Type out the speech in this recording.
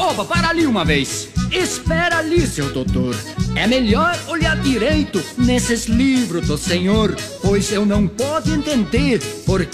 Opa, para ali uma vez. Espera ali, seu doutor. É melhor olhar direito nesses livros do senhor, pois eu não posso entender por